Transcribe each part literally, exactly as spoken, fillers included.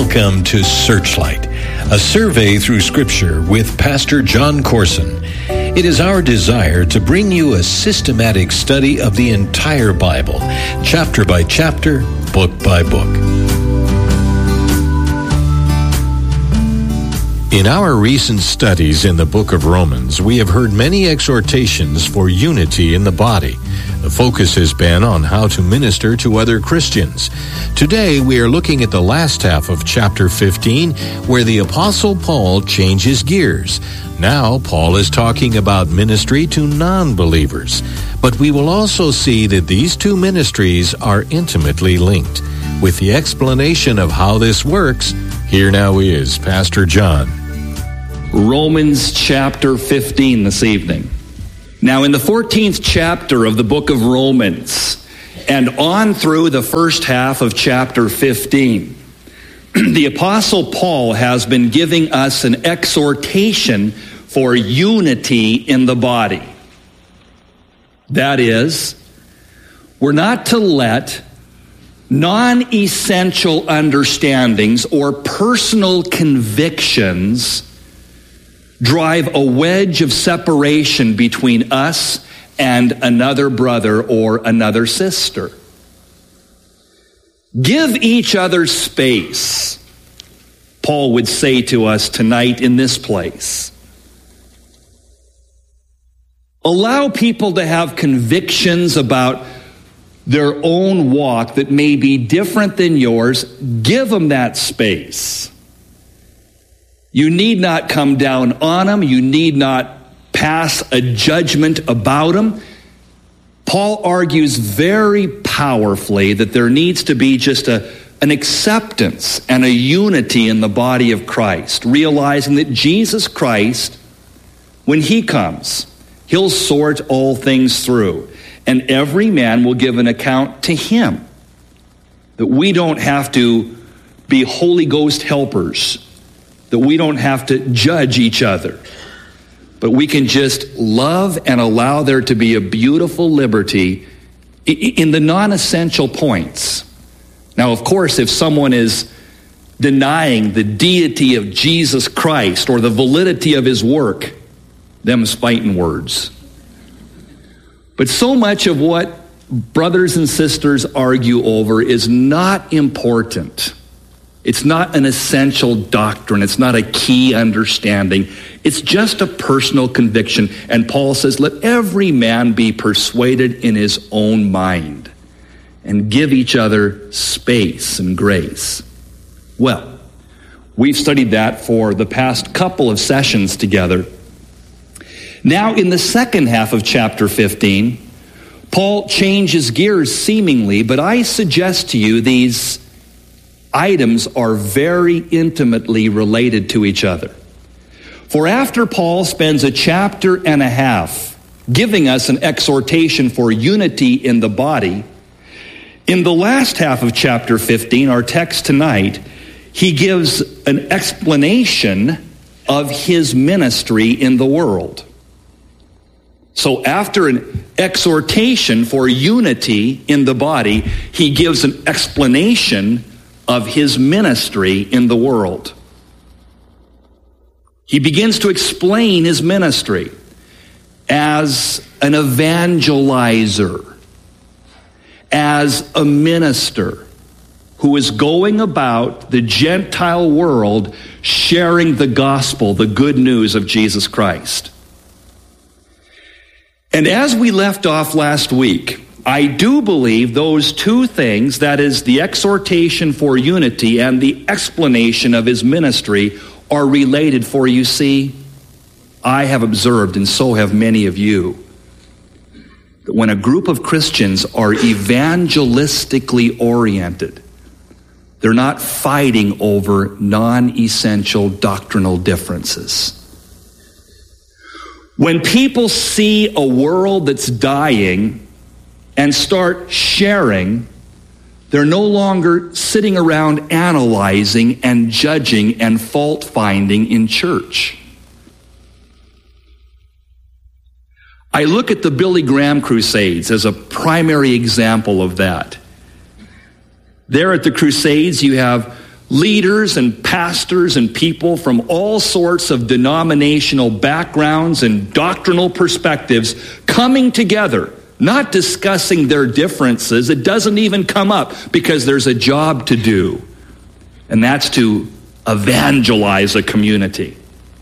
Welcome to Searchlight, a survey through Scripture with Pastor John Corson. It is our desire to bring you a systematic study of the entire Bible, chapter by chapter, book by book. In our recent studies in the book of Romans, we have heard many exhortations for unity in the body. The focus has been on how to minister to other Christians. Today, we are looking at the last half of chapter fifteen, where the Apostle Paul changes gears. Now, Paul is talking about ministry to non-believers. But we will also see that these two ministries are intimately linked. With the explanation of how this works, here now is Pastor John. Romans chapter fifteen this evening. Now, in the fourteenth chapter of the book of Romans, and on through the first half of chapter fifteen, the Apostle Paul has been giving us an exhortation for unity in the body. That is, we're not to let non-essential understandings or personal convictions drive a wedge of separation between us and another brother or another sister. Give each other space, Paul would say to us tonight in this place. Allow people to have convictions about their own walk that may be different than yours. Give them that space. You need not come down on them. You need not pass a judgment about them. Paul argues very powerfully that there needs to be just a, an acceptance and a unity in the body of Christ, realizing that Jesus Christ, when he comes, he'll sort all things through, and every man will give an account to him. That we don't have to be Holy Ghost helpers, that we don't have to judge each other, but we can just love and allow there to be a beautiful liberty in the non-essential points. Now, of course, if someone is denying the deity of Jesus Christ or the validity of his work, them's fighting words. But so much of what brothers and sisters argue over is not important. It's not an essential doctrine. It's not a key understanding. It's just a personal conviction. And Paul says, let every man be persuaded in his own mind and give each other space and grace. Well, we've studied that for the past couple of sessions together. Now, in the second half of chapter fifteen, Paul changes gears seemingly, but I suggest to you these items are very intimately related to each other. For after Paul spends a chapter and a half giving us an exhortation for unity in the body, in the last half of chapter fifteen, our text tonight, he gives an explanation of his ministry in the world. So after an exhortation for unity in the body, he gives an explanation of his ministry in the world. He begins to explain his ministry as an evangelizer, as a minister who is going about the Gentile world sharing the gospel, the good news of Jesus Christ. And as we left off last week, I do believe those two things, that is the exhortation for unity and the explanation of his ministry, are related. For you see, I have observed, and so have many of you, that when a group of Christians are evangelistically oriented, they're not fighting over non-essential doctrinal differences. When people see a world that's dying and start sharing, they're no longer sitting around analyzing and judging and fault-finding in church. I look at the Billy Graham Crusades as a primary example of that. There at the Crusades, you have leaders and pastors and people from all sorts of denominational backgrounds and doctrinal perspectives coming together, not discussing their differences. It doesn't even come up because there's a job to do, and that's to evangelize a community.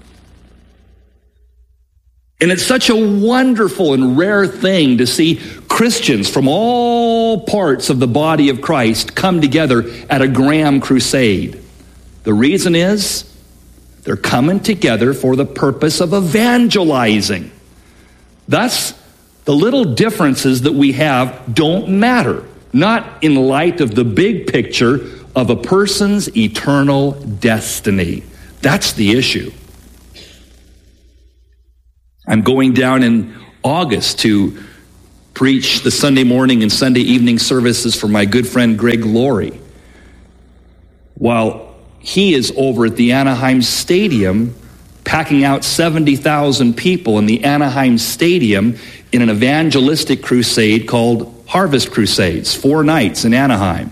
And it's such a wonderful and rare thing to see Christians from all parts of the body of Christ come together at a Graham crusade. The reason is they're coming together for the purpose of evangelizing. Thus, the little differences that we have don't matter, not in light of the big picture of a person's eternal destiny. That's the issue. I'm going down in August to preach the Sunday morning and Sunday evening services for my good friend Greg Laurie, while he is over at the Anaheim Stadium packing out seventy thousand people in the Anaheim Stadium in an evangelistic crusade called Harvest Crusades, four nights in Anaheim,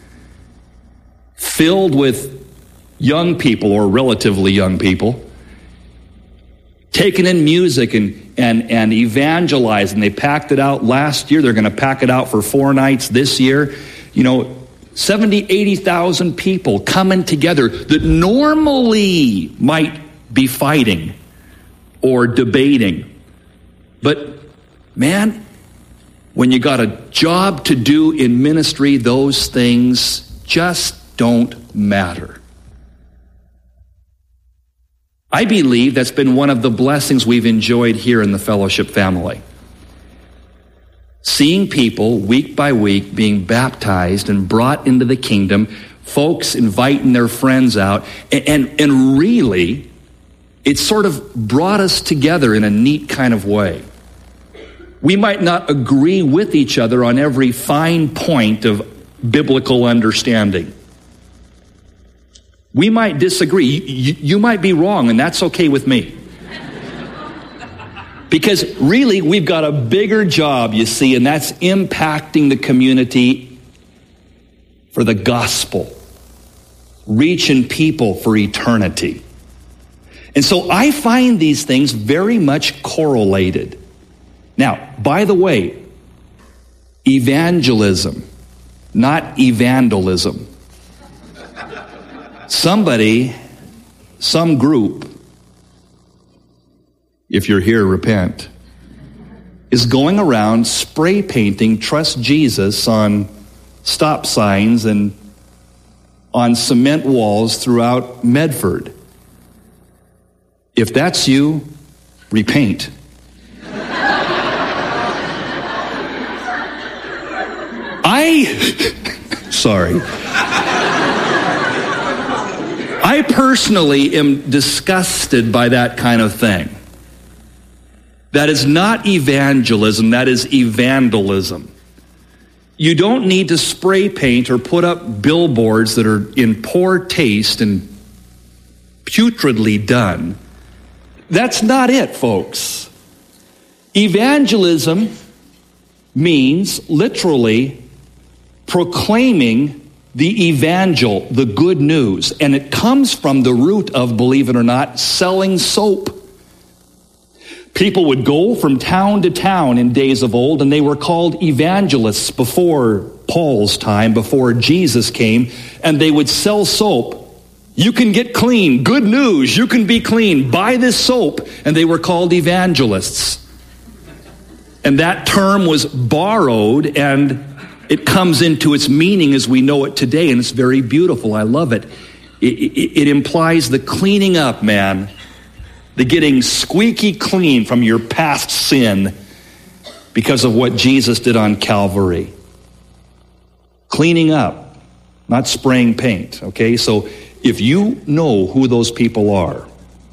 filled with young people, or relatively young people, taking in music and, and, and evangelizing. They packed it out last year. They're going to pack it out for four nights this year. You know, seventy, eighty thousand people coming together that normally might be fighting or debating. But, man, when you got a job to do in ministry, those things just don't matter. I believe that's been one of the blessings we've enjoyed here in the fellowship family. Seeing people week by week being baptized and brought into the kingdom, folks inviting their friends out, and, and, and really, it sort of brought us together in a neat kind of way. We might not agree with each other on every fine point of biblical understanding. We might disagree. You, you might be wrong, and that's okay with me. Because really, we've got a bigger job, you see, and that's impacting the community for the gospel, reaching people for eternity. And so I find these things very much correlated. Now, by the way, evangelism, not evangelicism. Somebody, some group, if you're here, repent, is going around spray painting "Trust Jesus" on stop signs and on cement walls throughout Medford. If that's you, repaint. I, sorry. I personally am disgusted by that kind of thing. That is not evangelism, that is evangelism. You don't need to spray paint or put up billboards that are in poor taste and putridly done. That's not it, folks. Evangelism means literally proclaiming the evangel, the good news. And it comes from the root of, believe it or not, selling soap. People would go from town to town in days of old, and they were called evangelists before Paul's time, before Jesus came, and they would sell soap. You can get clean. Good news. You can be clean. Buy this soap. And they were called evangelists. And that term was borrowed, and it comes into its meaning as we know it today, and it's very beautiful. I love it. It, it, it implies the cleaning up, man. The getting squeaky clean from your past sin because of what Jesus did on Calvary. Cleaning up, not spraying paint, okay? So if you know who those people are,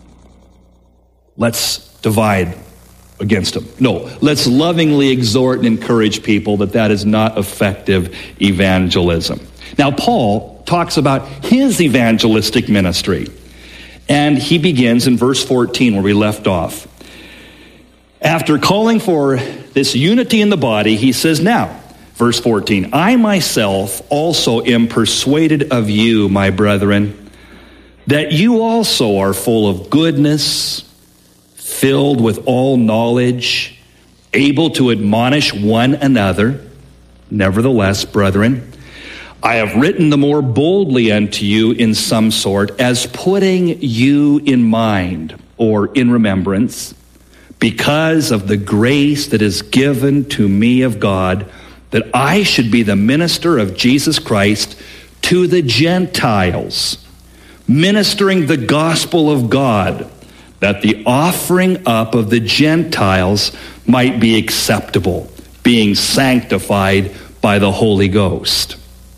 let's divide against them. No, let's lovingly exhort and encourage people that that is not effective evangelism. Now, Paul talks about his evangelistic ministry, and he begins in verse fourteen where we left off. After calling for this unity in the body, he says, "Now, Verse fourteen, I myself also am persuaded of you, my brethren, that you also are full of goodness, filled with all knowledge, able to admonish one another. Nevertheless, brethren, I have written the more boldly unto you in some sort, as putting you in mind, or in remembrance, because of the grace that is given to me of God, that I should be the minister of Jesus Christ to the Gentiles, ministering the gospel of God, that the offering up of the Gentiles might be acceptable, being sanctified by the Holy Ghost.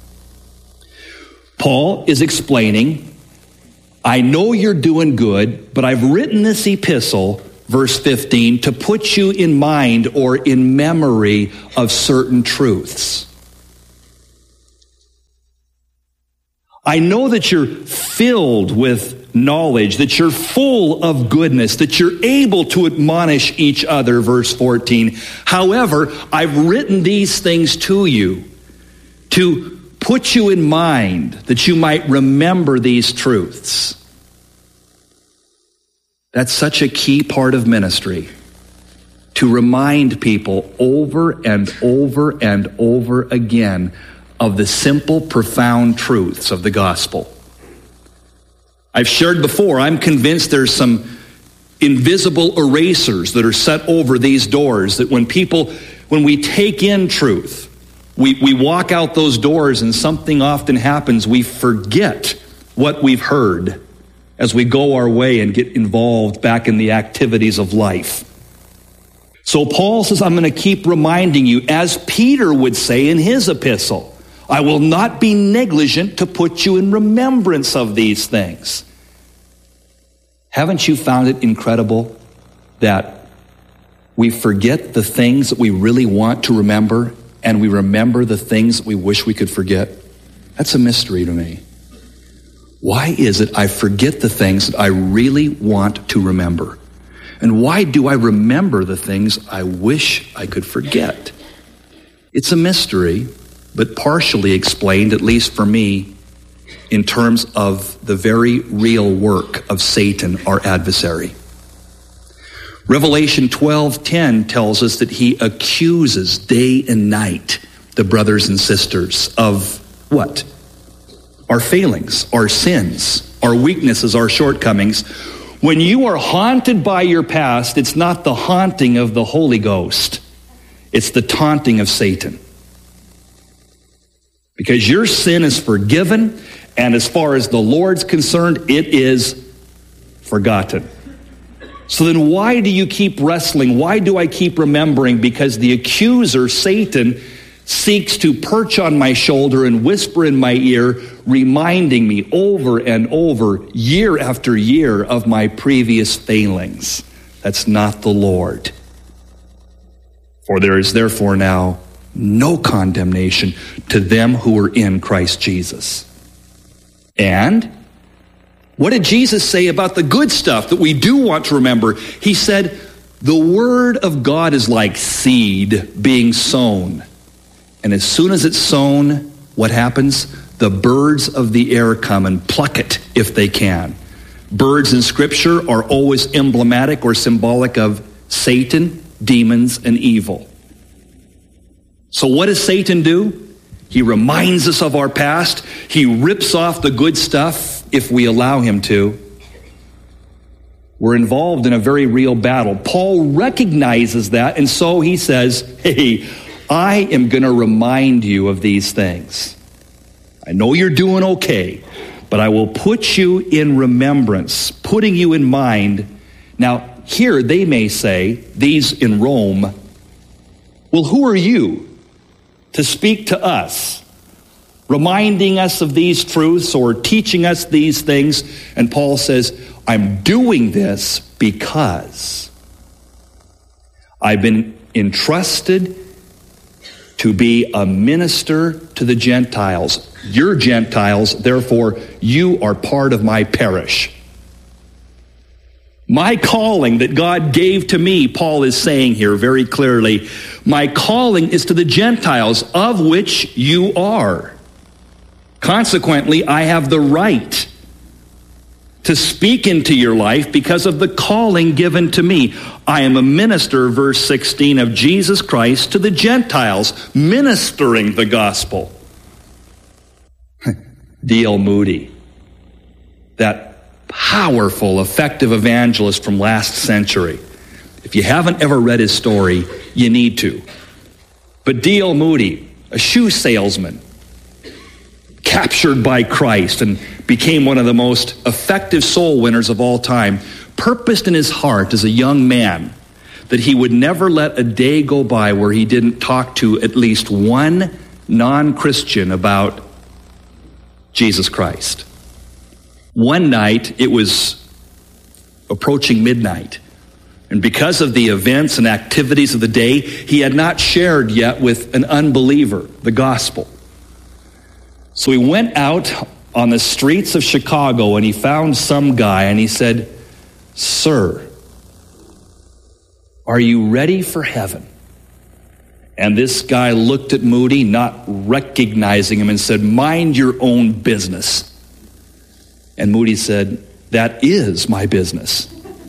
Paul is explaining, I know you're doing good, but I've written this epistle, verse fifteen, to put you in mind or in memory of certain truths. I know that you're filled with knowledge, that you're full of goodness, that you're able to admonish each other, verse fourteen. However, I've written these things to you to put you in mind that you might remember these truths. That's such a key part of ministry, to remind people over and over and over again of the simple, profound truths of the gospel. I've shared before, I'm convinced there's some invisible erasers that are set over these doors, that when people, when we take in truth, we, we walk out those doors and something often happens. We forget what we've heard as we go our way and get involved back in the activities of life. So Paul says, I'm going to keep reminding you, as Peter would say in his epistle, I will not be negligent to put you in remembrance of these things. Haven't you found it incredible that we forget the things that we really want to remember, and we remember the things that we wish we could forget? That's a mystery to me. Why is it I forget the things that I really want to remember? And why do I remember the things I wish I could forget? It's a mystery, but partially explained, at least for me, in terms of the very real work of Satan, our adversary. Revelation twelve ten tells us that he accuses day and night the brothers and sisters of what? Our failings, our sins, our weaknesses, our shortcomings. When you are haunted by your past, it's not the haunting of the Holy Ghost. It's the taunting of Satan. Because your sin is forgiven, and as far as the Lord's concerned, it is forgotten. So then why do you keep wrestling? Why do I keep remembering? Because the accuser, Satan, seeks to perch on my shoulder and whisper in my ear, reminding me over and over, year after year, of my previous failings. That's not the Lord. For there is therefore now no condemnation to them who are in Christ Jesus. And what did Jesus say about the good stuff that we do want to remember? He said, the word of God is like seed being sown. And as soon as it's sown, what happens? The birds of the air come and pluck it if they can. Birds in Scripture are always emblematic or symbolic of Satan, demons, and evil. So what does Satan do? He reminds us of our past. He rips off the good stuff if we allow him to. We're involved in a very real battle. Paul recognizes that, and so he says, hey, I am going to remind you of these things. I know you're doing okay, but I will put you in remembrance, putting you in mind. Now, here they may say, these in Rome, well, who are you to speak to us, reminding us of these truths or teaching us these things? And Paul says, I'm doing this because I've been entrusted to be a minister to the Gentiles. You're Gentiles, therefore you are part of my parish. My calling that God gave to me, Paul is saying here very clearly, my calling is to the Gentiles, of which you are. Consequently, I have the right to speak into your life because of the calling given to me. I am a minister, verse sixteen, of Jesus Christ to the Gentiles, ministering the gospel. D L Moody, that powerful, effective evangelist from last century. If you haven't ever read his story, you need to. But D L Moody, a shoe salesman, captured by Christ and became one of the most effective soul winners of all time, purposed in his heart as a young man that he would never let a day go by where he didn't talk to at least one non-Christian about Jesus Christ. One night, it was approaching midnight, and because of the events and activities of the day, he had not shared yet with an unbeliever the gospel. So he went out on the streets of Chicago and he found some guy and he said, "Sir, are you ready for heaven?" And this guy looked at Moody, not recognizing him, and said, "Mind your own business." And Moody said, "That is my business."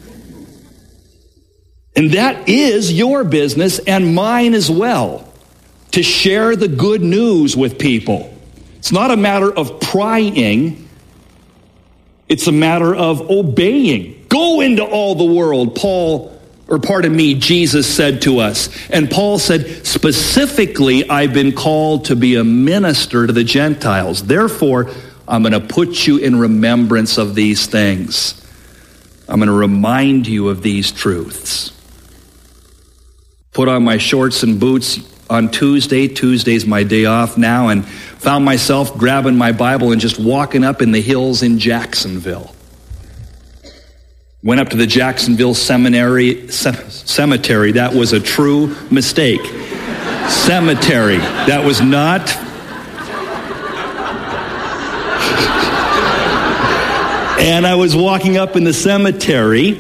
And that is your business and mine as well, to share the good news with people. It's not a matter of prying. It's a matter of obeying. Go into all the world, Paul, or pardon me, Jesus said to us. And Paul said, specifically, I've been called to be a minister to the Gentiles. Therefore, I'm going to put you in remembrance of these things. I'm going to remind you of these truths. Put on my shorts and boots on Tuesday. Tuesday's my day off now, and found myself grabbing my Bible and just walking up in the hills in Jacksonville. Went up to the Jacksonville Seminary, ce- Cemetery. That was a true mistake. Cemetery. That was not... And I was walking up in the cemetery,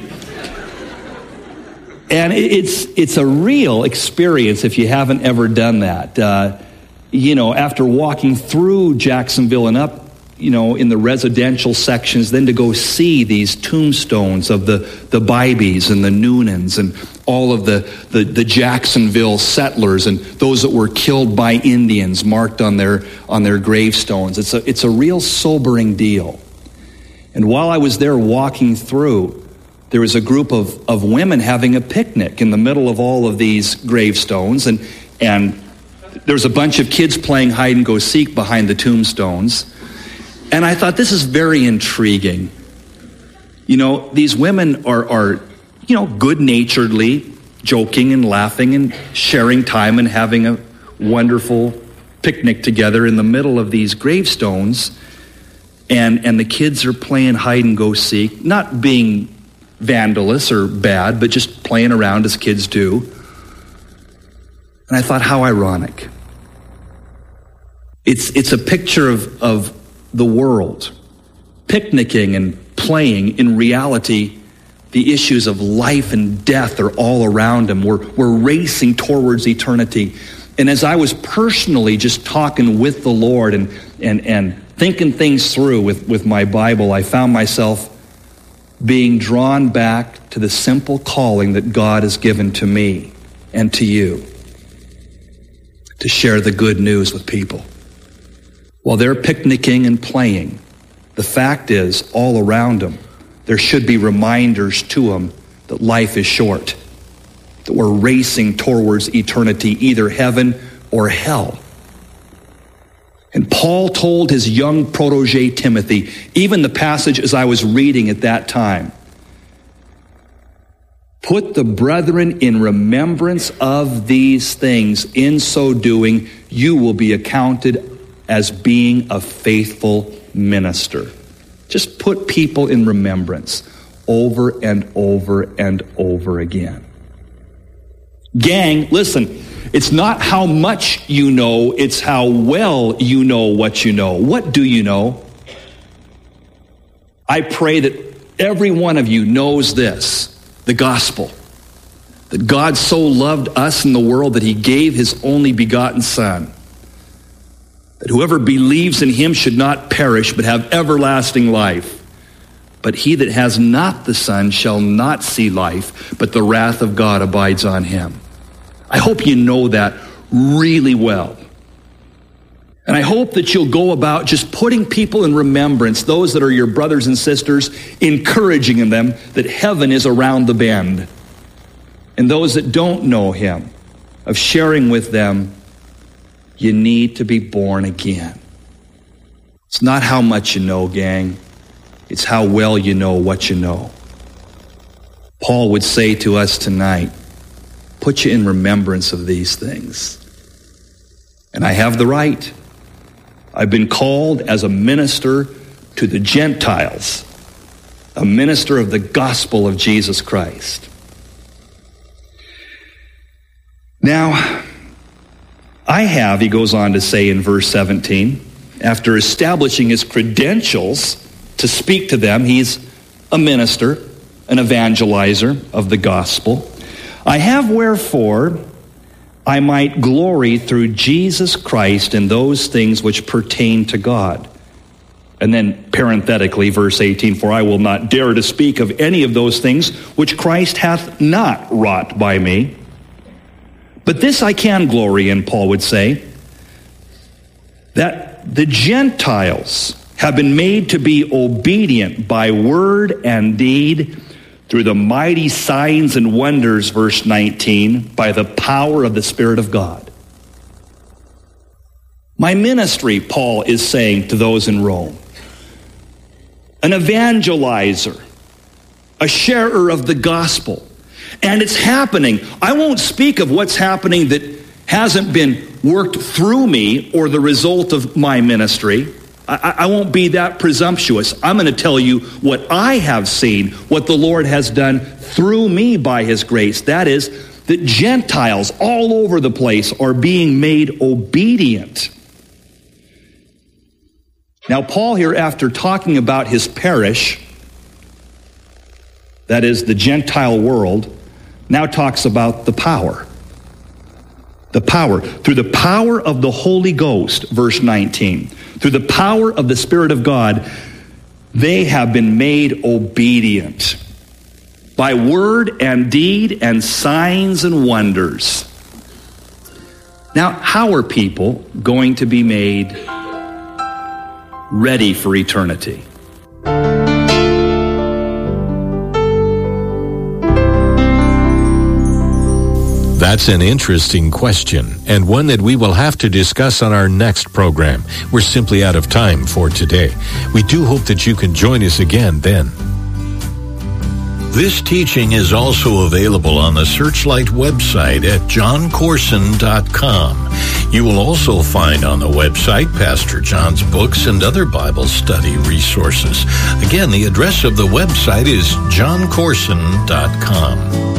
and it's it's a real experience if you haven't ever done that. Uh, you know, after walking through Jacksonville and up, you know, in the residential sections, then to go see these tombstones of the, the Bybes and the Noonans and all of the, the, the Jacksonville settlers and those that were killed by Indians marked on their on their gravestones. It's a it's a real sobering deal. And while I was there walking through, there was a group of, of women having a picnic in the middle of all of these gravestones. And, and there was a bunch of kids playing hide and go seek behind the tombstones. And I thought, this is very intriguing. You know, these women are, are you know, good-naturedly joking and laughing and sharing time and having a wonderful picnic together in the middle of these gravestones. And and the kids are playing hide and go seek, not being vandalous or bad, but just playing around as kids do. And I thought, how ironic. It's it's a picture of, of the world, picnicking and playing. In reality, the issues of life and death are all around them. We're, we're racing towards eternity. And as I was personally just talking with the Lord and and and thinking things through with, with my Bible, I found myself being drawn back to the simple calling that God has given to me and to you, to share the good news with people. While they're picnicking and playing, the fact is, all around them, there should be reminders to them that life is short, that we're racing towards eternity, either heaven or hell. And Paul told his young protege Timothy, even the passage as I was reading at that time, put the brethren in remembrance of these things. In so doing, you will be accounted as being a faithful minister. Just put people in remembrance over and over and over again. Gang, listen. It's not how much you know, it's how well you know what you know. What do you know? I pray that Every one of you knows this, the gospel, that God so loved us in the world that he gave his only begotten Son, that whoever believes in him should not perish but have everlasting life. But he that has not the Son shall not see life, but the wrath of God abides on him. I hope you know that really well. And I hope that you'll go about just putting people in remembrance, those that are your brothers and sisters, encouraging them that heaven is around the bend. And those that don't know him, of sharing with them, you need to be born again. It's not how much you know, gang. It's how well you know what you know. Paul would say to us tonight, put you in remembrance of these things. And I have the right. I've been called as a minister to the Gentiles, a minister of the gospel of Jesus Christ. Now, I have, he goes on to say in verse seventeen, after establishing his credentials to speak to them, he's a minister, an evangelizer of the gospel. I have wherefore I might glory through Jesus Christ in those things which pertain to God. And then parenthetically, verse eighteen, for I will not dare to speak of any of those things which Christ hath not wrought by me. But this I can glory in, Paul would say, that the Gentiles have been made to be obedient by word and deed through the mighty signs and wonders, verse nineteen, by the power of the Spirit of God. My ministry, Paul is saying to those in Rome, an evangelizer, a sharer of the gospel. And it's happening. I won't speak of what's happening that hasn't been worked through me or the result of my ministry. I, I won't be that presumptuous. I'm going to tell you what I have seen, what the Lord has done through me by his grace. That is, that Gentiles all over the place are being made obedient. Now, Paul here, after talking about his parish, that is the Gentile world, now talks about the power. The power. Through the power of the Holy Ghost, verse nineteen. Through the power of the Spirit of God, they have been made obedient by word and deed and signs and wonders. Now, how are people going to be made ready for eternity? That's an interesting question, and one that we will have to discuss on our next program. We're simply out of time for today. We do hope that you can join us again then. This teaching is also available on the Searchlight website at john corson dot com. You will also find on the website Pastor John's books and other Bible study resources. Again, the address of the website is john corson dot com.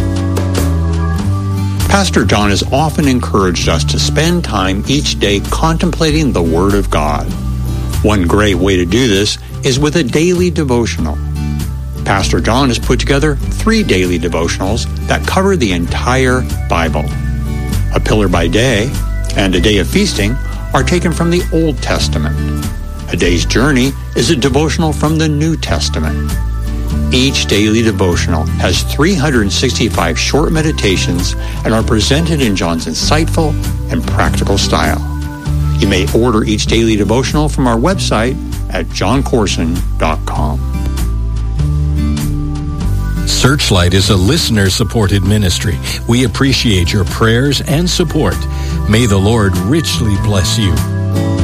Pastor John has often encouraged us to spend time each day contemplating the Word of God. One great way to do this is with a daily devotional. Pastor John has put together three daily devotionals that cover the entire Bible. A Pillar by Day and A Day of Feasting are taken from the Old Testament. A Day's Journey is a devotional from the New Testament. Each daily devotional has three hundred sixty-five short meditations and are presented in John's insightful and practical style. You may order each daily devotional from our website at john corson dot com. Searchlight is a listener-supported ministry. We appreciate your prayers and support. May the Lord richly bless you.